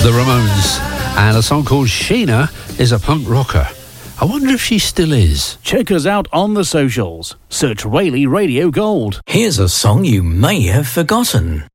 The Ramones, and a song called Sheena is a punk rocker. I wonder if she still is. Check us out on the socials. Search Rayleigh Radio Gold. Here's a song you may have forgotten.